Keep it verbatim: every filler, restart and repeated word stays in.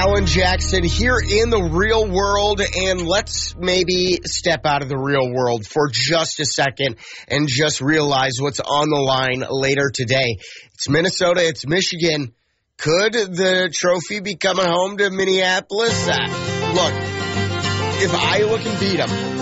Alan Jackson here in the real world, and let's maybe step out of the real world for just a second and just realize what's on the line later today. It's Minnesota, it's Michigan. Could the trophy be coming home to Minneapolis? Uh, look, if Iowa can beat them,